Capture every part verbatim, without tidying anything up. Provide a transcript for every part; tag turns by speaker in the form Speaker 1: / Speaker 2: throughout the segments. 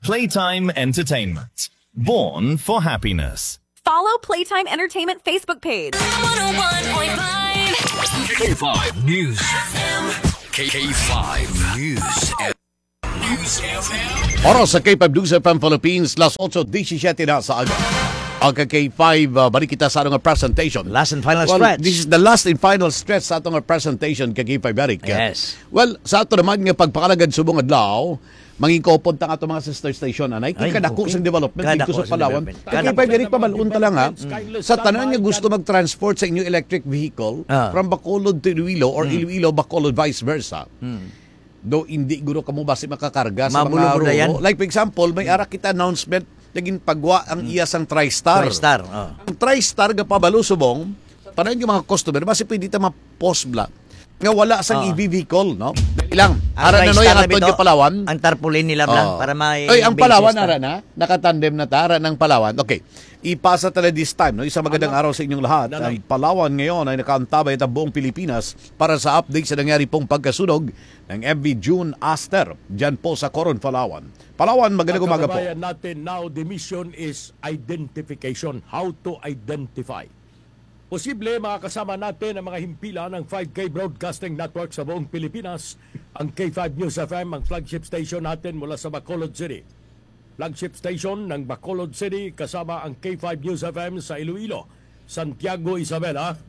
Speaker 1: Playtime Entertainment. Born for happiness.
Speaker 2: Follow Playtime Entertainment Facebook page.
Speaker 3: one oh one point five
Speaker 4: K five News F M. K five News F M. News F M.
Speaker 5: Oras sa K five News F M Philippines, las eight seventeen na sa aga. Ang K five, uh, balik kita sa atong presentation.
Speaker 6: Last and final
Speaker 5: well,
Speaker 6: stretch.
Speaker 5: This is the last and final stretch sa atong presentation kay K five, Eric.
Speaker 6: Yes.
Speaker 5: Well, sa ato naman nga pagpakalagad subong adlaw, mangikopod tang ato mga sister station anay kay kada
Speaker 6: okay.
Speaker 5: kusang development dito
Speaker 6: Kadako
Speaker 5: sa Palawan.
Speaker 6: development.
Speaker 5: Kay K five Eric pabalunta lang ha. Sa tanan nga gusto mag-transport sa inyong electric vehicle
Speaker 6: Ah.
Speaker 5: from Bacolod to Iloilo or
Speaker 6: Mm.
Speaker 5: Iloilo Bacolod vice versa.
Speaker 6: Hmm.
Speaker 5: Do hindi guro kamo basi makakarga sa mga
Speaker 6: Mabulong na yan.
Speaker 5: ruro. Like for example, may ara kita announcement naging pagwa ang iya sang TriStar.
Speaker 6: TriStar, oh.
Speaker 5: Ang TriStar ga pabalo subong, paano yung mga customer, basi pwede ta ma-post bla nga wala sang
Speaker 6: Oh.
Speaker 5: E V vehicle, no? Ilang,
Speaker 6: Ang
Speaker 5: ara na no
Speaker 6: TriStar
Speaker 5: yung
Speaker 6: na
Speaker 5: atod
Speaker 6: bito,
Speaker 5: yung Palawan.
Speaker 6: Ang tarpaulin nila blang
Speaker 5: Oh.
Speaker 6: para may
Speaker 5: Oy, ang
Speaker 6: basis
Speaker 5: Palawan
Speaker 6: ta.
Speaker 5: ara na, nakatandem na ta, ara ng Palawan. Okay, ipasa tala this time, no? Isang magandang araw sa inyong lahat. Ang Palawan ngayon ay nakaantabay at buong Pilipinas para sa update sa nangyari pong pagkasunog ng M V June Aster, dyan po sa Coron, Palawan. Palawan, magandang umaga po.
Speaker 7: Kababayan natin now, the mission is identification. How to identify. Posible makakasama natin ang mga himpilan ng five K Broadcasting Network sa buong Pilipinas. Ang K five News F M, ang flagship station natin mula sa Bacolod City. Flagship station ng Bacolod City kasama ang K five News F M sa Iloilo, Santiago, Isabela,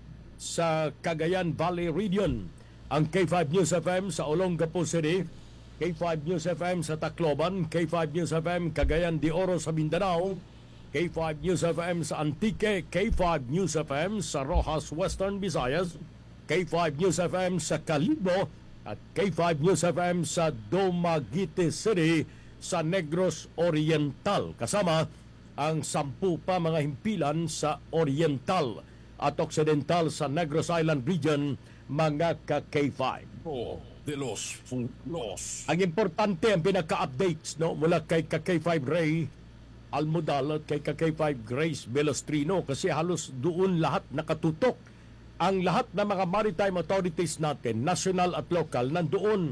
Speaker 7: sa Cagayan Valley Region. Ang K five News F M sa Olongapo City, K five News F M sa Tacloban, K five News F M Cagayan de Oro sa Mindanao, K five News F M sa Antique, K five News F M sa Rojas, Western Visayas, K five News F M sa Calibo, at K five News F M sa Dumaguete City sa Negros Oriental. Kasama ang sampu pa mga himpilan sa Oriental at Occidental sa Negros Island Region, mga ka-K five.
Speaker 4: Oh, de los Fulos.
Speaker 7: Ang importante ang pinaka-updates, no, mula kay ka-K five Ray Almodal at kay ka-K five Grace Belestrino, kasi halos doon lahat nakatutok. Ang lahat ng mga maritime authorities natin, national at local, nandoon.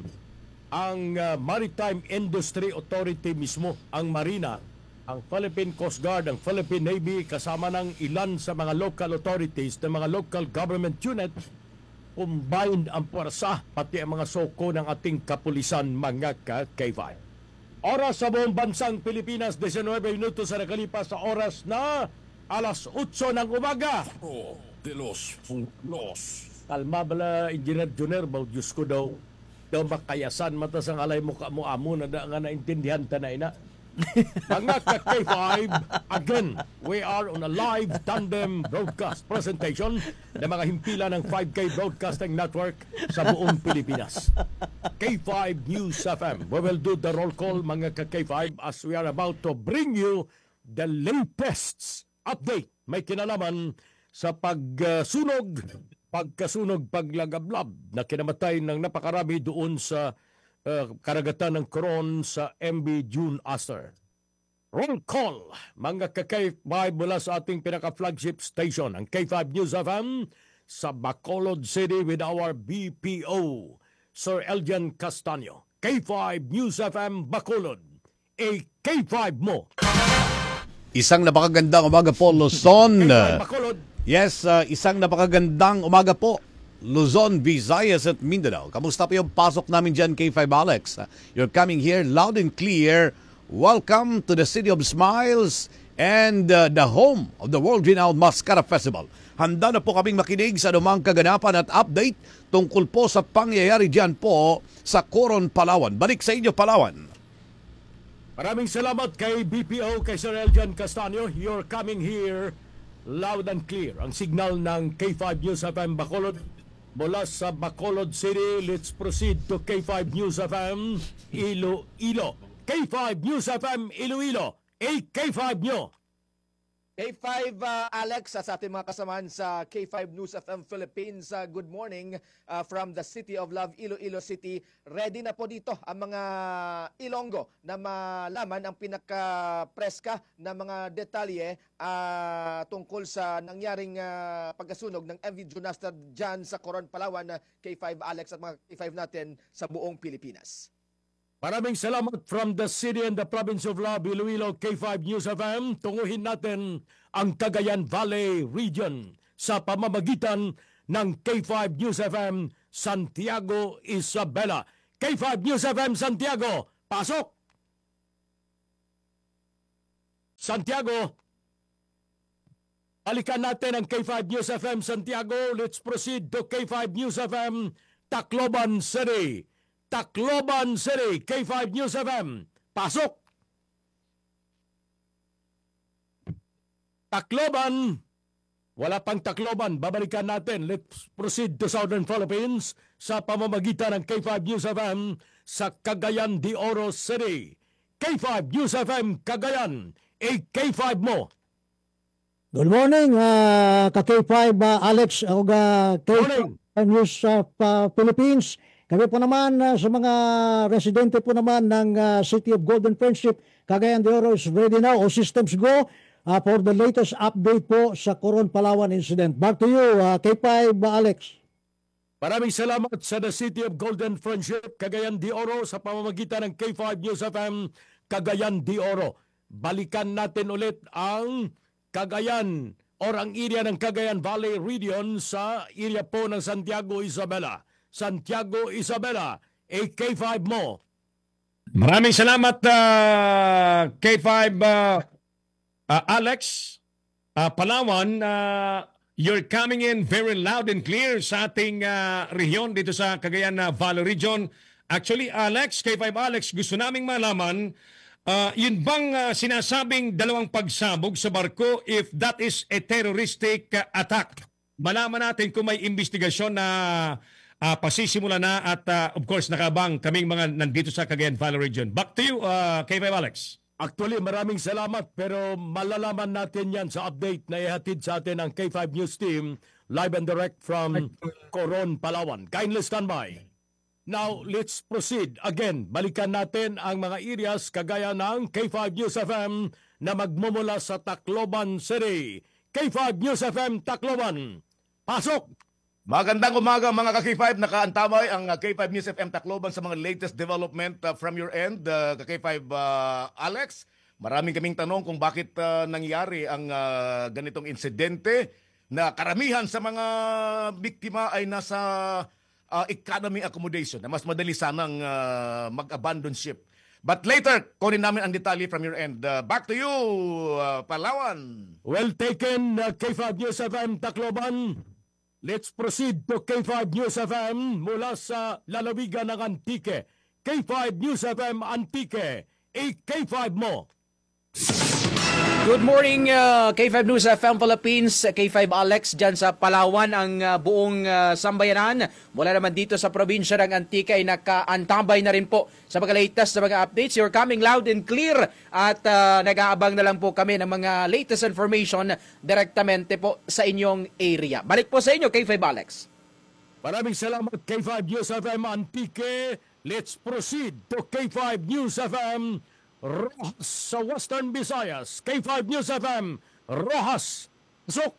Speaker 7: Ang uh, Maritime Industry Authority mismo, ang Marina, ang Philippine Coast Guard, ang Philippine Navy, kasama ng ilan sa mga local authorities, ng mga local government unit, combined ang puwersa, pati ang mga soko ng ating kapulisan, mga ka-K five. Oras sa buong bansang Pilipinas, nineteen minutos sa nakalipas sa oras na alas eight ng umaga.
Speaker 4: Oh, de los Fulos.
Speaker 7: Kalma bala, Engineer Junior, bao Diyos ko daw, daw makayasan mata sang alay mo ka mo amo na da nga naintindihan ta na ina. Mga ka-K five, again, we are on a live tandem broadcast presentation ng mga himpilan ng five K Broadcasting Network sa buong Pilipinas. K five News F M. We will do the roll call, mga ka-K five, as we are about to bring you the latest update. May kinalaman sa pagsunog, pagkasunog, paglagablab na kinamatay ng napakarami doon sa Uh, karagatan ng Coron sa M V June Aster. Roll call, mga ka-K five mula sa ating pinaka-flagship station, ang K five News F M sa Bacolod City with our B P O, Sir Eljan Castaño. K five News F M Bacolod, a K five mo.
Speaker 5: Isang napakagandang umaga po, Luzon.
Speaker 7: K five Bacolod.
Speaker 5: Yes, uh, isang napakagandang umaga po, Luzon, Visayas at Mindanao. Kamusta po yung pasok namin dyan, K five Alex? Uh, you're coming here loud and clear. Welcome to the City of Smiles and uh, the home of the world-renowned Mascara Festival. Handa na po kaming makinig sa anumang kaganapan at update tungkol po sa pangyayari dyan po sa Coron, Palawan. Balik sa inyo, Palawan.
Speaker 7: Maraming salamat kay B P O, kay Sir Eljan Castaño. You're coming here loud and clear. Ang signal ng K five News F M Bacolod mula sa Bacolod City. Let's proceed to K five News F M Iloilo. K five News F M Iloilo, a K five nyo.
Speaker 8: K five uh, Alex, uh, sa ating mga kasamaan sa K five News F M Philippines, uh, good morning uh, from the City of Love, Iloilo City. Ready na po dito ang mga Ilonggo na malaman ang pinaka-preska na mga detalye uh, tungkol sa nangyaring uh, pagkasunog ng M V June Aster dyan sa Coron, Palawan, uh, K five Alex at mga K five natin sa buong Pilipinas.
Speaker 7: Maraming salamat from the city and the province of Love, Iloilo, K five News F M. Tunguhin natin ang Cagayan Valley Region sa pamamagitan ng K five News F M Santiago, Isabela. K five News F M Santiago, pasok! Santiago, balikan natin ang K five News F M Santiago. Let's proceed to K five News F M Tacloban City. Tacloban City, K five News F M. Pasok! Tacloban, wala pang Tacloban. Babalikan natin. Let's proceed to Southern Philippines sa pamamagitan ng K five News F M sa Cagayan de Oro City. K five News F M Cagayan, A K five mo.
Speaker 6: Good morning, uh, ka K five uh, Alex, o uh, K five News of uh, Philippines. Kami po naman uh, sa mga residente po naman ng uh, City of Golden Friendship, Cagayan de Oro is ready now, o systems go uh, for the latest update po sa Coron Palawan incident. Back to you, uh, K five uh, Alex.
Speaker 7: Maraming salamat sa the City of Golden Friendship, Cagayan de Oro sa pamamagitan ng K five News F M, Cagayan de Oro. Balikan natin ulit ang Cagayan or ang area ng Cagayan Valley Region sa area po ng Santiago, Isabela. Santiago, Isabela, A K five mo.
Speaker 9: Maraming salamat uh, K five uh, uh, Alex. Uh, Palawan, uh, you're coming in very loud and clear sa ating uh, rehiyon dito sa Cagayan uh, Valley Region. Actually, Alex, K five Alex, gusto naming malaman, uh, yun bang uh, sinasabing dalawang pagsabog sa barko, if that is a terroristic uh, attack? Malaman natin kung may investigasyon na uh, pasisimula na at uh, of course nakabang kaming mga nandito sa Cagayan Valley Region. Back to you, uh, K five Alex.
Speaker 7: Actually, maraming salamat pero malalaman natin yan sa update na ihatid sa atin ng K five News Team live and direct from Coron, Palawan. Kindly stand by. Now, let's proceed. Again, balikan natin ang mga areas kagaya ng K five News F M na magmumula sa Tacloban City. K five News F M Tacloban. Pasok!
Speaker 8: Magandang umaga mga ka-K five. Nakaantamay ang uh, K five News F M Tacloban sa mga latest development uh, from your end, uh, ka-K five uh, Alex. Maraming kaming tanong kung bakit uh, nangyari ang uh, ganitong insidente na karamihan sa mga biktima ay nasa uh, economy accommodation na mas madali sanang uh, mag-abandon ship. But later, kunin namin ang detalye from your end. Uh, back to you, uh, Palawan.
Speaker 7: Well taken, uh, K five News F M Tacloban. Let's proceed to K five News F M mula sa lalawigan ng Antique. K five News F M Antique, A K five mo.
Speaker 10: Good morning, uh, K five News F M Philippines, K five Alex dyan sa Palawan, ang uh, buong uh, sambayanan. Mula naman dito sa probinsya ng Antique ay nakaantabay na rin po sa mga latest na mga updates. You're coming loud and clear at uh, nag-aabang na lang po kami ng mga latest information direktamente po sa inyong area. Balik po sa inyo, K five Alex.
Speaker 7: Maraming salamat, K five News F M Antique. Let's proceed to K five News F M Rojas sa Western Visayas. K five News F M Rojas. Pasok!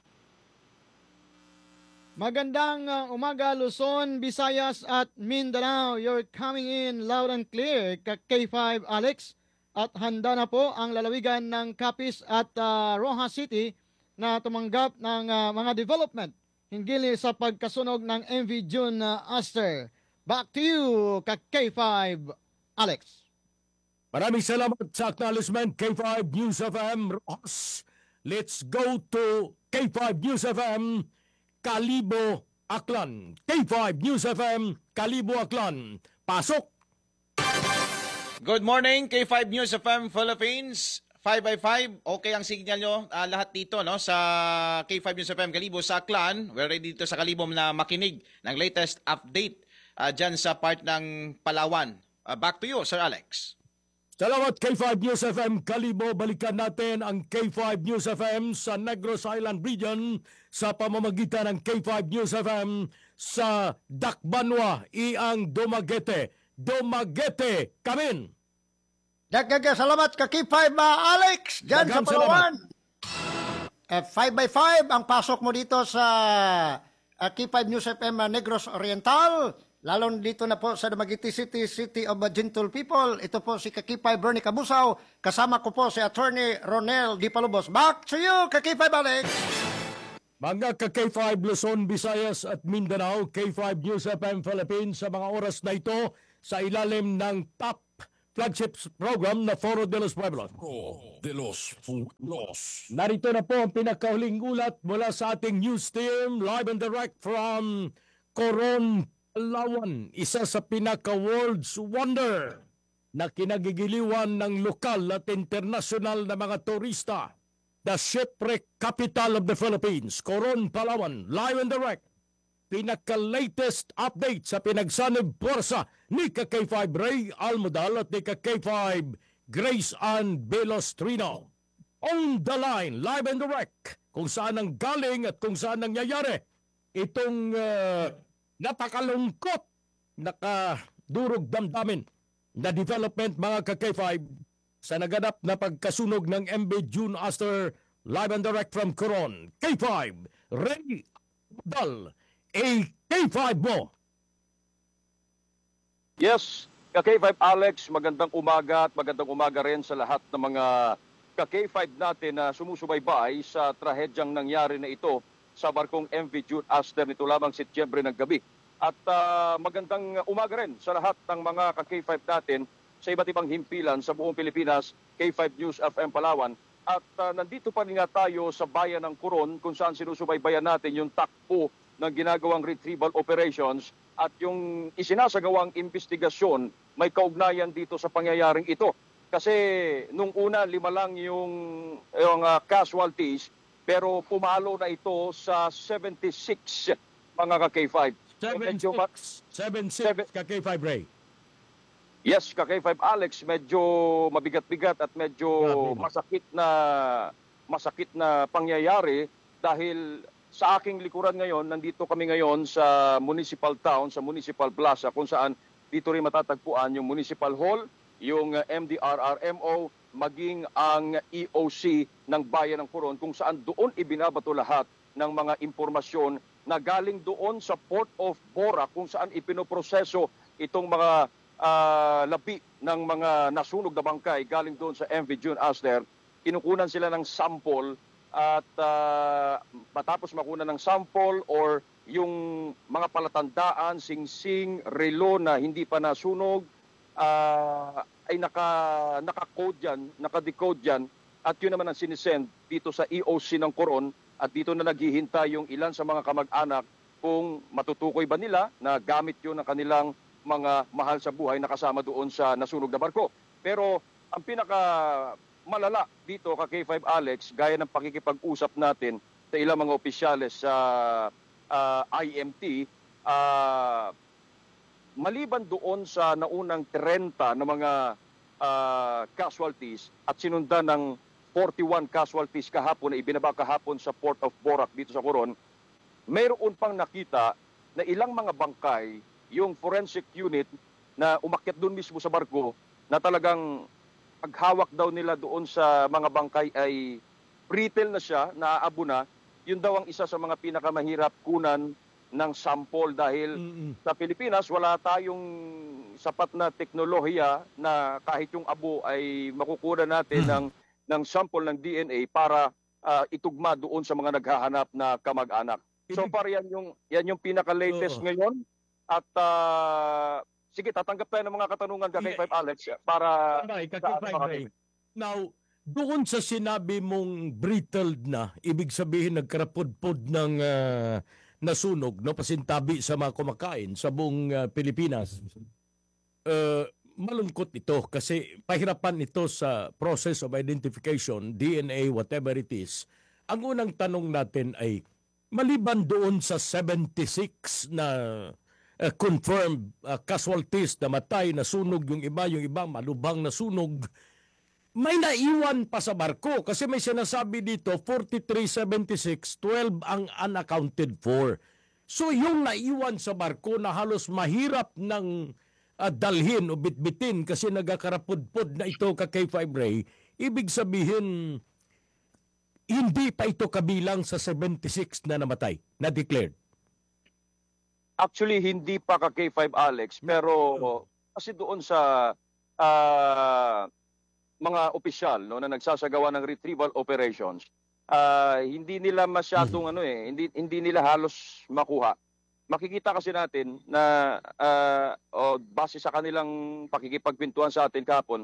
Speaker 11: Magandang uh, umaga Luzon, Visayas at Mindanao. You're coming in loud and clear, K five Alex. At handa na po ang lalawigan ng Capiz at uh, Rojas City na tumanggap ng uh, mga development hinggil sa pagkasunog ng M V June uh, Aster. Back to you, K five Alex.
Speaker 7: Maraming salamat sa acknowledgement, K five News F M Rojas. Let's go to K five News F M Kalibo, Aklan. K five News F M Kalibo, Aklan. Pasok!
Speaker 12: Good morning, K five News F M Philippines. five by five, okay ang signal nyo uh, lahat dito no sa K five News F M Kalibo sa Aklan. We're ready dito sa Kalibo na makinig ng latest update uh, dyan sa part ng Palawan. Uh, back to you, Sir Alex.
Speaker 7: Salamat K five News F M Kalibo. Balikan natin ang K five News F M sa Negros Island Region sa pamamagitan ng K five News F M sa Dakbanwa, Iang Dumaguete. Dumaguete, kamin!
Speaker 13: Dagdaga salamat ka K five uh, Alex dyan
Speaker 7: Dagang
Speaker 13: sa Palawan. Uh, five by five ang pasok mo dito sa uh, K five News F M uh, Negros Oriental. lalo dito na po sa Dumaguete City, City of Gentle People. Ito po si Kakipay Bernie Kabusaw. Kasama ko po si Attorney Ronel Di Palubos. Back to you, Kakipay Alex.
Speaker 7: Mga ka-K five Luzon, Visayas at Mindanao, K five News F M Philippines sa mga oras na ito sa ilalim ng top flagship program na Foro de los Pueblos.
Speaker 4: Foro de los Pueblos.
Speaker 7: Narito na po ang pinakahuling ulat mula sa ating news team, live and direct from Coron, Palawan, isa sa pinaka-world's wonder na kinagigiliwan ng lokal at international na mga turista. The shipwreck capital of the Philippines, Coron, Palawan, live and direct. Pinaka-latest update sa pinagsanib puwersa ni K five Ray Almodal at ni K five Grace Ann Velostrino. On the line, live and direct, kung saan ang galing at kung saan nangyayari itong uh, napakalungkot, nakadurog damdamin na development mga ka-K five sa naganap na pagkasunog ng M B June Aster, live and direct from Coron. K five, Ray Almodal, a K five mo.
Speaker 14: Yes, ka-K five Alex, magandang umaga at magandang umaga rin sa lahat ng mga ka-K five natin na sumusubaybay sa trahedyang nangyari na ito sa barkong M V June Aster nito lamang Setyembre ng gabi. At uh, magandang umaga rin sa lahat ng mga ka-K five natin sa iba't ibang himpilan sa buong Pilipinas, K five News F M Palawan. At uh, nandito pa rin nga tayo sa bayan ng Coron kung saan sinusubaybayan natin yung takbo ng ginagawang retrieval operations at yung isinasagawang investigasyon may kaugnayan dito sa pangyayaring ito. Kasi nung una, lima lang yung, yung uh, casualties, pero pumalo na ito sa seventy-six mga ka-K five.
Speaker 7: seventy-six, seventy-six ka-K five Ray.
Speaker 14: Yes, ka-K five Alex, medyo mabigat-bigat at medyo masakit na masakit na pangyayari dahil sa aking likuran ngayon, nandito kami ngayon sa Municipal Town, sa Municipal Plaza, kung saan dito rin matatagpuan yung Municipal Hall, yung M D R R M O, maging ang E O C ng Bayan ng Coron, kung saan doon ibinabato lahat ng mga impormasyon na galing doon sa Port of Bora, kung saan ipinoproseso itong mga uh, labi ng mga nasunog na bangkay galing doon sa M V June Aster. Kinukunan sila ng sample at uh, matapos makuna ng sample or yung mga palatandaan, singsing, relo na hindi pa nasunog, uh, ay naka, naka-code yan, naka-decode yan, at yun naman ang sinisend dito sa E O C ng Coron at dito na naghihintay yung ilan sa mga kamag-anak kung matutukoy ba nila na gamit yun ng kanilang mga mahal sa buhay na kasama doon sa nasunog na barko. Pero ang pinaka malala dito ka-K five Alex, gaya ng pakikipag-usap natin sa ilang mga opisyales sa uh, I M T, uh, maliban doon sa naunang thirty na mga uh, casualties at sinundan ng forty-one casualties kahapon na ibinaba kahapon sa Port of Borac dito sa Coron, mayroon pang nakita na ilang mga bangkay, yung forensic unit na umakyat doon mismo sa barko, na talagang paghawak daw nila doon sa mga bangkay ay brittle na siya, naaabo na. Yun daw ang isa sa mga pinakamahirap kunan ng sample dahil mm-hmm. sa Pilipinas wala tayong sapat na teknolohiya na kahit yung abo ay makukuha natin mm-hmm. ng, ng sample ng D N A para uh, itugma doon sa mga naghahanap na kamag-anak. So para yan yung, yan yung pinaka-latest uh-huh. ngayon. At uh, sige, tatanggap tayo ng mga katanungan ka K five Alex para...
Speaker 7: Now, doon sa sinabi mong brittle na, ibig sabihin nagkarapod-pod ng uh, nasunog, no, pasintabi sa mga kumakain sa buong uh, Pilipinas. Uh, malungkot ito kasi pahirapan ito sa process of identification, D N A, whatever it is. Ang unang tanong natin ay, maliban doon sa seventy-six na uh, confirmed uh, casualties na matay, nasunog yung iba, yung iba malubhang nasunog, may naiwan pa sa barko kasi may sinasabi dito forty-three seventy-six, twelve ang unaccounted for. So yung naiwan sa barko na halos mahirap ng uh, dalhin o bitbitin kasi nagakarapudpod na ito ka K five Ray, ibig sabihin hindi pa ito kabilang sa seventy-six na namatay, na declared.
Speaker 14: Actually, hindi pa ka K five Alex, pero kasi doon sa uh, mga opisyal no, na nagsasagawa ng retrieval operations, uh, hindi nila masyadong ano eh, hindi hindi nila halos makuha. Makikita kasi natin na uh, oh, base sa kanilang pakikipagkwentuhan sa atin kahapon,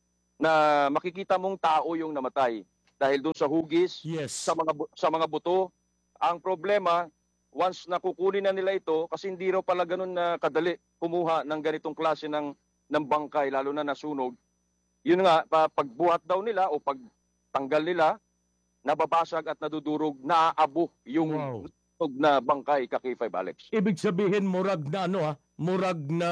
Speaker 14: na makikita mong tao yung namatay dahil doon sa hugis,
Speaker 7: yes.
Speaker 14: sa mga sa mga buto. Ang problema, once nakukunin na nila ito, kasi hindi raw pala ganun na kadali kumuha ng ganitong klase ng ng bangkay, lalo na nasunog. Yun nga, pagbuhat daw nila o pagtanggal nila, nababasag at nadudurog, naaabo yung wow. na bangkay ka K five Alex.
Speaker 7: Ibig sabihin murag na ano ha, murag na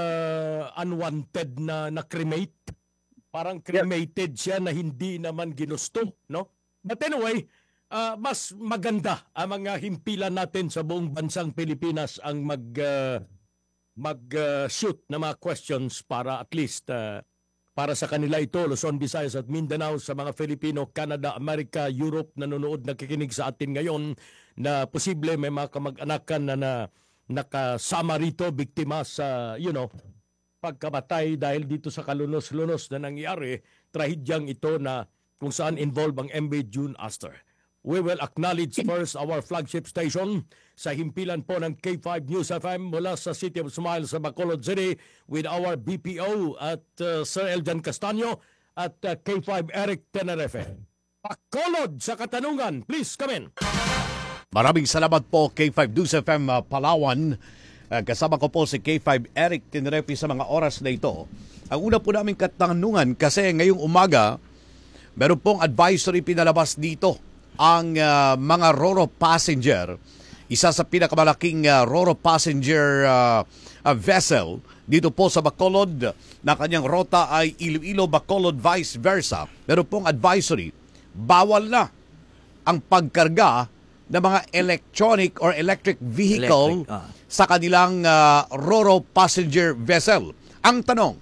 Speaker 7: unwanted na na cremate. Parang cremated siya na hindi naman ginusto, no? But anyway, uh, mas maganda ang mga himpilan natin sa buong bansang Pilipinas ang mag uh, mag uh, shoot na mga questions para at least uh, para sa kanila ito, Luzon, Visayas at Mindanao, sa mga Filipino, Canada, America, Europe nanonood, nakikinig sa atin ngayon na posible may mga kamag-anakan na, na nakasama rito, biktima sa, you know, pagkamatay dahil dito sa kalunos-lunos na nangyari, trahedyang ito na kung saan involved ang M B June Astor. We will acknowledge first our flagship station sa himpilan po ng K five News F M mula sa City of Smiles sa Bacolod City with our B P O at uh, Sir Eljan Castaño at uh, K five Eric Tenerife. Bacolod sa katanungan, please come in.
Speaker 5: Maraming salamat po K five News F M uh, Palawan. Uh, kasama ko po si K five Eric Tenerife sa mga oras na ito. Ang una po namin katanungan kasi ngayong umaga meron pong advisory pinalabas dito ang uh, mga Roro passenger. Isa sa pinakamalaking uh, Roro passenger uh, uh, vessel dito po sa Bacolod na kanyang rota ay Iloilo, Bacolod, vice versa. Meron pong advisory. Bawal na ang pagkarga ng mga electronic or electric vehicle electric, uh. sa kanilang uh, Roro passenger vessel. Ang tanong,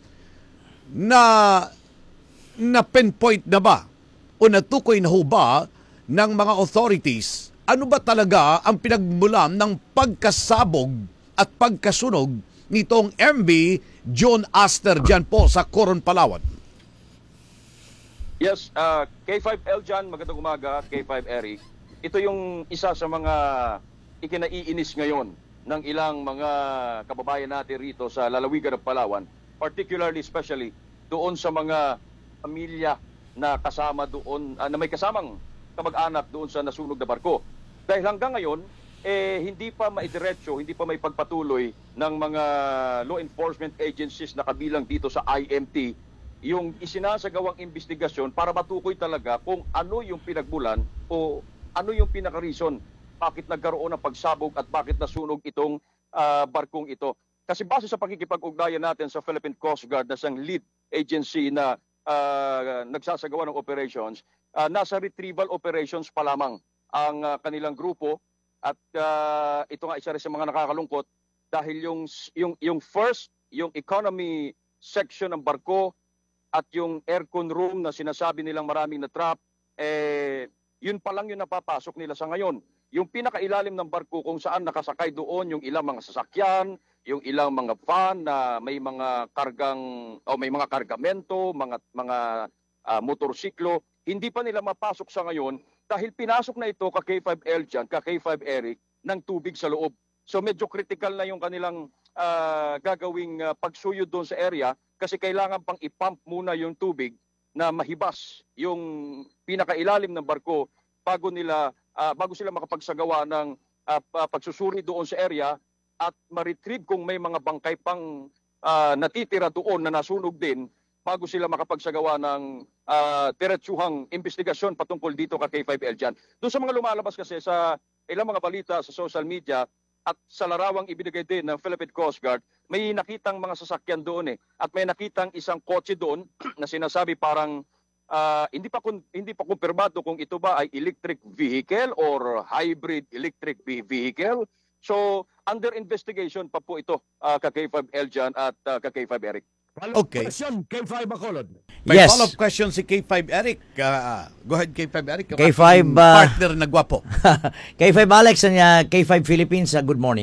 Speaker 5: na na pinpoint na ba o natukoy na ho ba ng mga authorities ano ba talaga ang pinagmulan ng pagkasabog at pagkasunog nitong M V June Astor dyan po sa Coron, Palawan?
Speaker 14: Yes, uh, K five Eljan, magandang umaga, K five Eric. Ito yung isa sa mga ikinaiinis ngayon ng ilang mga kababayan natin rito sa lalawigan ng Palawan, particularly especially doon sa mga pamilya na kasama doon, uh, na may kasamang kamag-anak doon sa nasunog na barko. Dahil hanggang ngayon, eh, hindi pa maidiretso, hindi pa may pagpatuloy ng mga law enforcement agencies na kabilang dito sa I M T yung isinasagawang investigasyon para matukoy talaga kung ano yung pinagmulan o ano yung pinaka-reason bakit nagkaroon ng pagsabog at bakit nasunog itong uh, barkong ito. Kasi base sa pakikipag-ugnayan natin sa Philippine Coast Guard na siyang lead agency na uh, nagsasagawa ng operations, uh, nasa retrieval operations pa lamang ang uh, kanilang grupo at uh, ito nga isa rin sa mga nakakalungkot dahil yung, yung, yung first, yung economy section ng barko at yung aircon room na sinasabi nilang maraming na trap, eh, yun pa lang yung napapasok nila sa ngayon. Yung pinakailalim ng barko kung saan nakasakay doon yung ilang mga sasakyan, yung ilang mga van na may mga kargang o may mga kargamento, mga mga uh, motorsiklo, hindi pa nila mapasok sa ngayon dahil pinasok na ito ka K five Eljan, ka K five Eric ng tubig sa loob. So medyo critical na yung kanilang uh, gagawing uh, pagsuyo doon sa area kasi kailangan pang ipump muna yung tubig na mahibas yung pinakailalim ng barko bago nila uh, bago sila makapagsagawa ng uh, pagsusuri doon sa area at ma-retrieve kung may mga bangkay pang uh, natitira doon na nasunog din bago sila makapagsagawa ng uh, diretsuhang investigasyon patungkol dito ka K five Eljan. Doon sa mga lumalabas kasi sa ilang mga balita sa social media at sa larawang ibinigay din ng Philippine Coast Guard, may nakitang mga sasakyan doon eh. At may nakitang isang kotse doon na sinasabi parang uh, hindi pa hindi pa kumpirmado kung ito ba ay electric vehicle or hybrid electric vehicle. So, under investigation pa po ito uh, ka K five Eljan at uh, ka K five Eric.
Speaker 5: Okay.
Speaker 7: Question, K five Bacolod.
Speaker 5: May
Speaker 15: Yes.
Speaker 5: follow-up question si K five Eric. Uh, go ahead, K five Eric. Yung
Speaker 15: K five,
Speaker 5: ating
Speaker 15: uh,
Speaker 5: partner na gwapo.
Speaker 15: K five Alex and uh, K five Philippines, uh, good morning.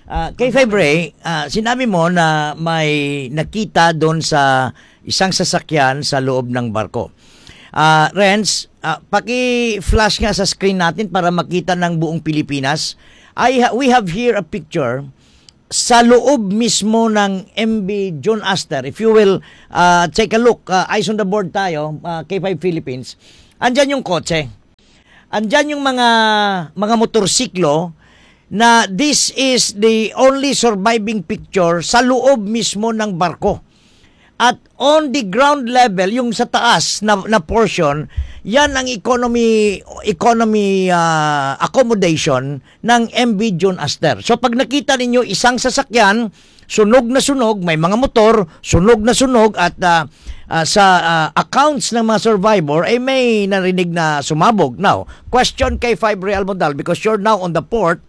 Speaker 15: Uh, K five Ray, uh, sinabi mo na may nakita doon sa isang sasakyan sa loob ng barko. Uh, Renz, uh, paki-flash nga sa screen natin para makita ng buong Pilipinas. I ha- we have here a picture sa loob mismo ng M V John Astor. If you will uh, take a look, uh, eyes on the board tayo, uh, K five Philippines. Andyan yung kotse. Andyan yung mga mga motorsiklo na this is the only surviving picture sa loob mismo ng barko. At on the ground level, yung sa taas na, na portion, yan ang economy economy uh, accommodation ng M V John Astor. So pag nakita ninyo isang sasakyan, sunog na sunog, may mga motor, sunog na sunog at uh, uh, sa uh, accounts ng mga survivor ay may narinig na sumabog. Now, question kay five Real Modal because you're now on the port.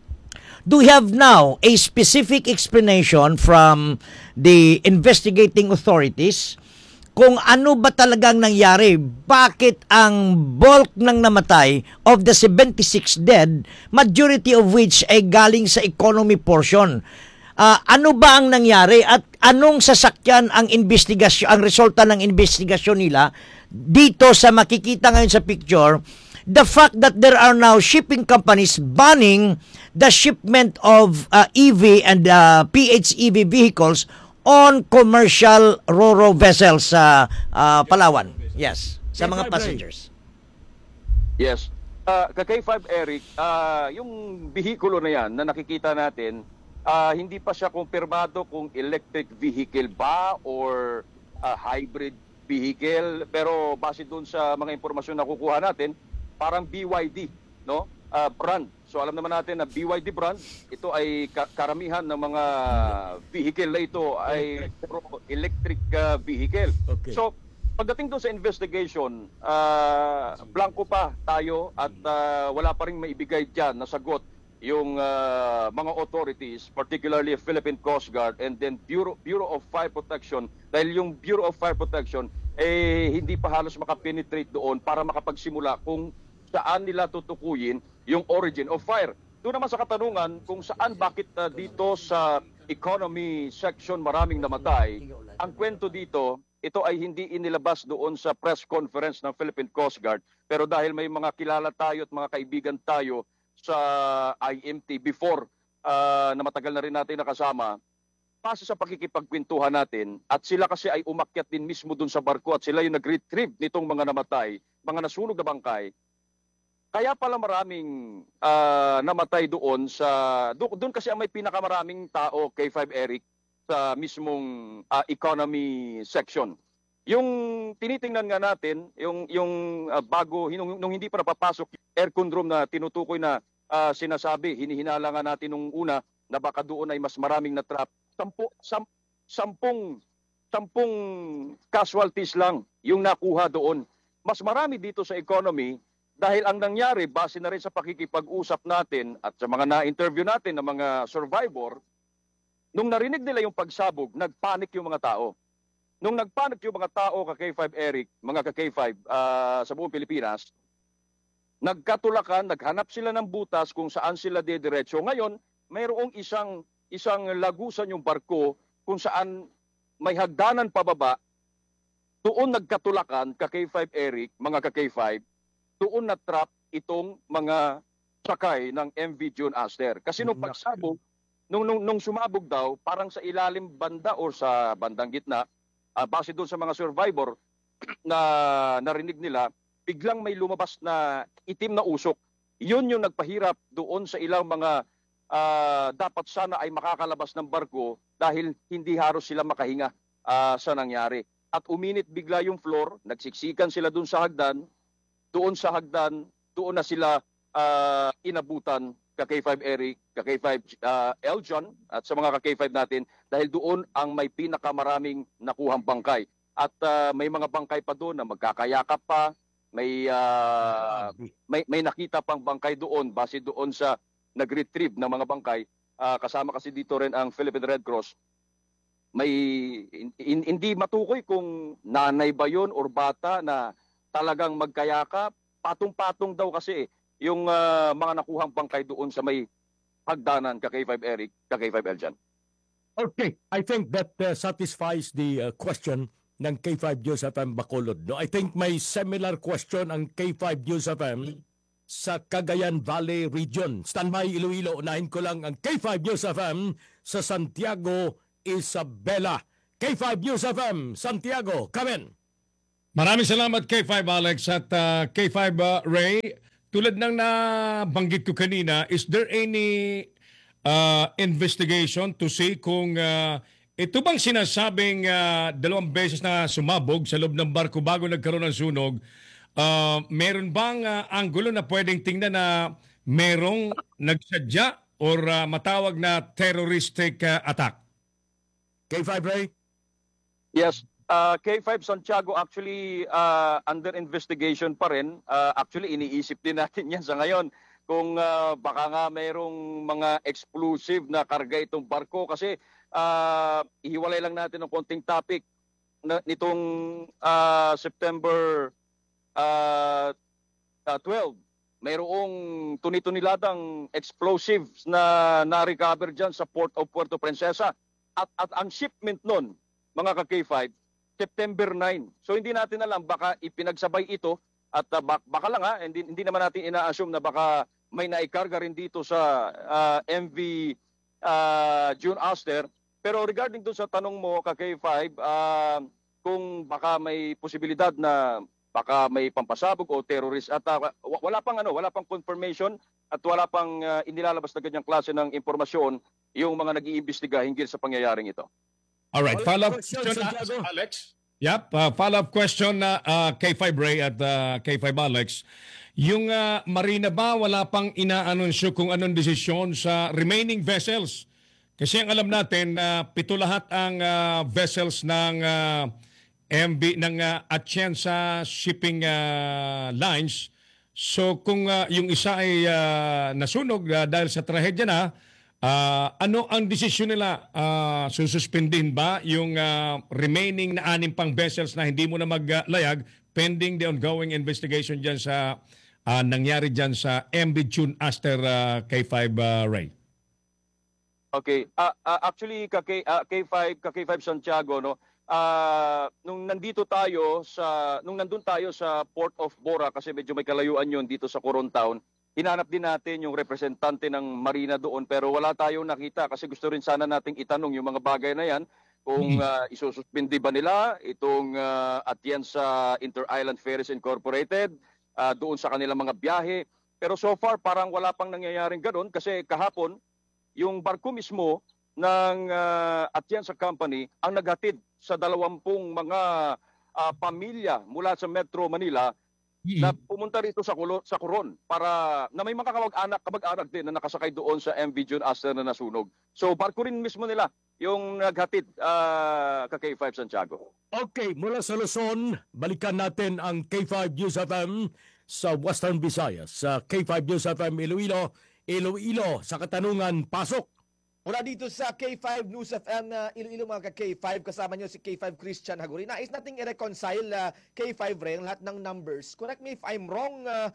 Speaker 15: Do we have now a specific explanation from the investigating authorities kung ano ba talagang nangyari? Bakit ang bulk ng namatay of the seventy-six dead, majority of which ay galing sa economy portion? Uh, ano ba ang nangyari at anong sasakyan ang investigasyon, ang resulta ng investigasyon nila dito sa makikita ngayon sa picture? The fact that there are now shipping companies banning the shipment of uh, E V and uh, P H E V vehicles on commercial ro-ro vessels sa uh, uh, Palawan. Yes, sa mga passengers.
Speaker 14: Yes. Uh, K five Eric, uh, yung bihikulo na yan na nakikita natin, uh, hindi pa siya kumpirmado kung electric vehicle ba or uh, hybrid vehicle. Pero base doon sa mga impormasyon na kukuha natin, parang B Y D, no? Uh, brand. So alam naman natin na B Y D brand, ito ay ka- karamihan ng mga vehicle na ito ay electric uh, vehicle.
Speaker 7: Okay.
Speaker 14: So pagdating doon sa investigation, uh, blanco pa tayo at uh, wala pa ring maibigay diyan na sagot yung uh, mga authorities, particularly Philippine Coast Guard and then Bureau Bureau of Fire Protection, dahil yung Bureau of Fire Protection eh hindi pa halos makapenetrate doon para makapagsimula kung saan nila tutukuyin yung origin of fire. Doon naman sa katanungan kung saan bakit uh, dito sa economy section maraming namatay, ang kwento dito, ito ay hindi inilabas doon sa press conference ng Philippine Coast Guard, pero dahil may mga kilala tayo at mga kaibigan tayo sa I M T before uh, na matagal na rin natin nakasama, base sa pakikipagkwentuhan natin, at sila kasi ay umakyat din mismo doon sa barko at sila yung nag-retrieve nitong mga namatay, mga nasunog na bangkay. Kaya pala maraming uh, namatay doon sa do, doon kasi ang may pinakamaraming tao K five Eric sa mismong uh, economy section. Yung tinitingnan nga natin, yung yung uh, bago nung, nung hindi pa napapasok aircon room na tinutukoy na uh, sinasabi, hinihinala nga natin nung una na baka doon ay mas maraming na-trap. Sampu, sam, sampung sampung casualties lang yung nakuha doon. Mas marami dito sa economy. Dahil ang nangyari, base na rin sa pakikipag-usap natin at sa mga na-interview natin ng mga survivor, nung narinig nila yung pagsabog, nagpanik yung mga tao. Nung nagpanik yung mga tao, ka K five Eric, mga ka K five uh, sa buong Pilipinas, nagkatulakan, naghanap sila ng butas kung saan sila dediretso. Ngayon, mayroong isang, isang lagusan yung barko kung saan may hagdanan pababa, doon nagkatulakan, ka K five Eric, mga ka K five, doon na-trap itong mga sakay ng M V John Astor. Kasi nung pagsabog, nung, nung, nung sumabog daw, parang sa ilalim banda o sa bandang gitna, uh, base doon sa mga survivor na narinig nila, biglang may lumabas na itim na usok. Yun yung nagpahirap doon sa ilang mga uh, dapat sana ay makakalabas ng barko dahil hindi haros sila makahinga uh, sa nangyari. At uminit bigla yung floor, nagsiksikan sila doon sa hagdan, doon sa hagdan, doon na sila uh, inabutan, ka K five Eric, ka K five uh, Eljon, at sa mga ka K five natin, dahil doon ang may pinakamaraming nakuhang bangkay. At uh, may mga bangkay pa doon na magkakayakap pa, may, uh, may, may nakita pang bangkay doon, base doon sa nag-retrieve ng mga bangkay. Uh, kasama kasi dito rin ang Philippine Red Cross. May in, in, hindi matukoy kung nanay ba yun or bata na talagang magkayakap, patong-patong daw kasi yung uh, mga nakuhang bangkay doon sa may hagdanan ka K five Eric, ka K five Eljan.
Speaker 7: Okay, I think that uh, satisfies the uh, question ng K five News F M Bacolod. No? I think may similar question ang K five News F M sa Cagayan Valley Region. Standby Iloilo, unahin ko lang ang K five News F M sa Santiago, Isabela. K five News F M, Santiago, come in.
Speaker 9: Maraming salamat K five Alex at uh, K five uh, Ray. Tulad ng nabanggit ko kanina, is there any uh, investigation to see kung uh, ito bang sinasabing uh, dalawang beses na sumabog sa loob ng barko bago nagkaroon ng sunog, uh, meron bang uh, anggulo na pwedeng tingnan na merong nagsadya or uh, matawag na terroristic uh, attack?
Speaker 7: K five Ray?
Speaker 14: Yes. Uh, K five Santiago actually uh, under investigation pa rin. Uh, actually iniisip din natin yan sa ngayon kung uh, baka nga mayroong mga explosive na karga itong barko kasi uh, ihiwalay lang natin ng konting topic na, nitong uh, September uh, uh, twelve. Mayroong tuni-tuniladang explosives na na-recover dyan sa Port of Puerto Princesa at, at ang shipment nun, mga ka-K five, September nine. So hindi natin alam, baka ipinagsabay ito at uh, baka lang ha, hindi, hindi naman natin ina-assume na baka may naikarga rin dito sa uh, M V uh, June Aster. Pero regarding dun sa tanong mo, ka-K five, uh, kung baka may posibilidad na baka may pampasabog o terrorist at uh, wala pang ano, wala pang confirmation at wala pang uh, inilalabas na ganyang klase ng impormasyon yung mga nag-iimbestiga hinggil sa pangyayaring ito.
Speaker 9: All right, follow-up question, uh, Alex. Yep, uh, follow-up question na uh, K five Ray at uh, K five Alex. Yung uh, Marina ba wala pang inaanunsyo kung anong desisyon sa remaining vessels? Kasi ang alam natin na uh, pito lahat ang uh, vessels ng uh, M B ng uh, Atienza Shipping uh, Lines. So kung uh, yung isa ay uh, nasunog uh, dahil sa trahedya na, Uh, ano ang desisyon nila? Uh, sususpendin ba yung uh, remaining na anim pang vessels na hindi mo na maglayag pending the ongoing investigation dyan sa uh, nangyari dyan sa M V June Aster uh, K five uh, Ray?
Speaker 14: Okay. Uh, uh, actually, ka-K, uh, K five, ka-K five Santiago, no? Uh, nung nandito tayo sa nung nandun tayo sa Port of Bora kasi medyo may kalayuan yun dito sa Coron Town. Hinanap din natin yung representante ng Marina doon pero wala tayong nakita kasi gusto rin sana nating itanong yung mga bagay na yan kung uh, isususpindi ba nila itong uh, Atienza Inter-Island Ferries Incorporated uh, doon sa kanilang mga biyahe. Pero so far parang wala pang nangyayaring ganoon kasi kahapon yung barko mismo ng uh, Atienza Company ang naghatid sa dalawampung mga uh, pamilya mula sa Metro Manila na pumunta rito sa Kulo, sa Coron para na may mga kamag-anak kamag-anak din na nakasakay doon sa M V June Aster na nasunog. So barko rin mismo nila yung naghatid uh, ka K five Santiago.
Speaker 7: Okay, mula sa Luzon, balikan natin ang K five News F M sa Western Visayas. Sa K five News F M Iloilo, Iloilo sa katanungan, pasok.
Speaker 8: Mula dito sa K five News F M na uh, Iloilo mga ka-K five, kasama nyo si K five Christian Haguri. Nais nating i-reconcile uh, K five Ray, lahat ng numbers. Correct me if I'm wrong, uh,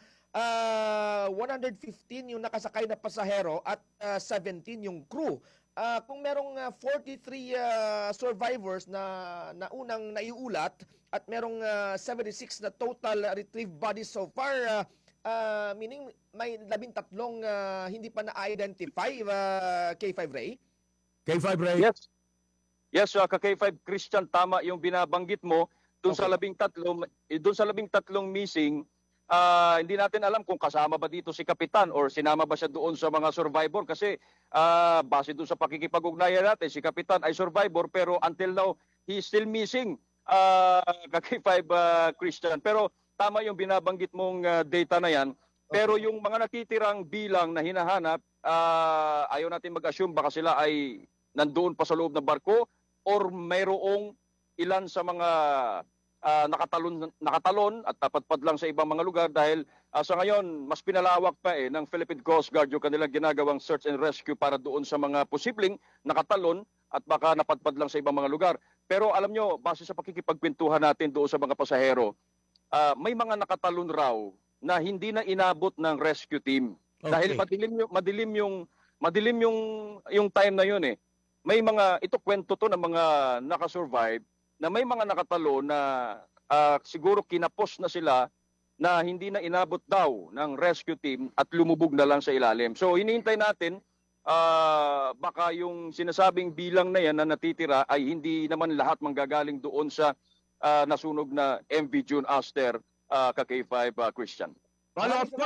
Speaker 8: uh, one hundred fifteen yung nakasakay na pasahero at uh, seventeen yung crew. Uh, kung merong uh, forty-three uh, survivors na, na unang naiulat at merong uh, seventy-six na total retrieved bodies so far, uh, Uh, meaning may labing tatlong uh, hindi pa na-identify, uh, K five Ray?
Speaker 7: K five Ray?
Speaker 14: Yes. Yes, uh, ka-K five Christian, tama yung binabanggit mo. Doon okay. sa labing tatlong, doon sa labing tatlong missing, uh, hindi natin alam kung kasama ba dito si Kapitan or sinama ba siya doon sa mga survivor kasi uh, base doon sa pakikipag-ugnayan natin, si Kapitan ay survivor pero until now, he is still missing, uh, ka-K five uh, Christian. Pero tama yung binabanggit mong uh, data na yan. Pero yung mga natitirang bilang na hinahanap, uh, ayaw natin mag-assume baka sila ay nandoon pa sa loob ng barko or mayroong ilan sa mga uh, nakatalon, nakatalon at napadpad lang sa ibang mga lugar dahil uh, sa ngayon mas pinalawak pa eh ng Philippine Coast Guard yung kanilang ginagawang search and rescue para doon sa mga posibleng nakatalon at baka napadpad lang sa ibang mga lugar. Pero alam nyo, base sa pakikipagkwentuhan natin doon sa mga pasahero, Uh, may mga nakatalon raw na hindi na inabot ng rescue team. Okay. Dahil madilim yung, madilim yung madilim yung yung time na yun eh. May mga, ito kwento to ng mga nakasurvive, na may mga nakatalo na ah, siguro kinapos na sila na hindi na inabot daw ng rescue team at lumubog na lang sa ilalim. So hinihintay natin, ah, baka yung sinasabing bilang na yan na natitira ay hindi naman lahat manggagaling doon sa ah, nasunog na M V June Aster, uh, ka K five, ah, Christian.
Speaker 9: Follow-up